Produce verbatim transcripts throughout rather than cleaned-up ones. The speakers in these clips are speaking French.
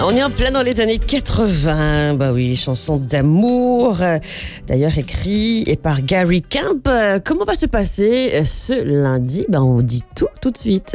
On est en plein dans les années quatre-vingts. Bah oui, chanson d'amour. D'ailleurs écrit et par Gary Kemp. Comment va se passer ce lundi? Bah on vous dit tout tout de suite.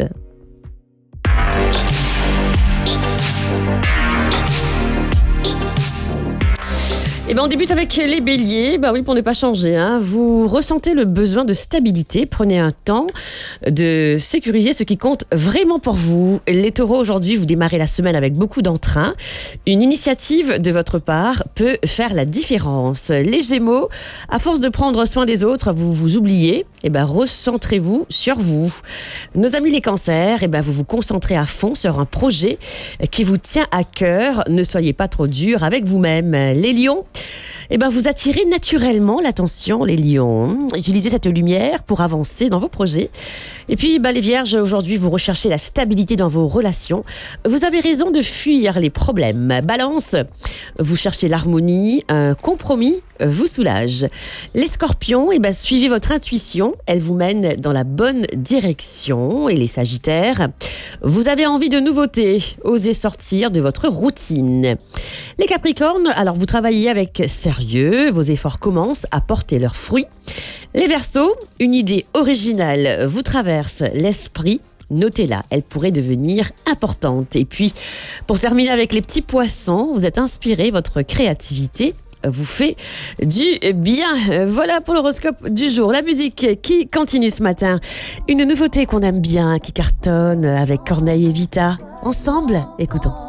Eh ben on débute avec les béliers. Bah oui, pour ne pas changer, hein. Vous ressentez le besoin de stabilité. Prenez un temps de sécuriser ce qui compte vraiment pour vous. Les taureaux, aujourd'hui, vous démarrez la semaine avec beaucoup d'entrain. Une initiative de votre part peut faire la différence. Les gémeaux, à force de prendre soin des autres, vous vous oubliez. Eh ben recentrez-vous sur vous. Nos amis les cancers, eh ben vous vous concentrez à fond sur un projet qui vous tient à cœur. Ne soyez pas trop dur avec vous-même. Les lions, eh ben vous attirez naturellement l'attention, les lions. Utilisez cette lumière pour avancer dans vos projets. Et puis, bah, les vierges, aujourd'hui, vous recherchez la stabilité dans vos relations. Vous avez raison de fuir les problèmes. Balance, vous cherchez l'harmonie. Un compromis vous soulage. Les scorpions, eh ben, suivez votre intuition. Elle vous mène dans la bonne direction. Et les sagittaires, vous avez envie de nouveautés. Osez sortir de votre routine. Les capricornes, alors vous travaillez avec sérieux. Vos efforts commencent à porter leurs fruits. Les verseaux, une idée originale vous traverse l'esprit. Notez-la, elle pourrait devenir importante. Et puis, pour terminer avec les petits poissons, vous êtes inspiré, votre créativité vous fait du bien. Voilà pour l'horoscope du jour. La musique qui continue ce matin. Une nouveauté qu'on aime bien, qui cartonne avec Corneille et Vita. Ensemble, écoutons.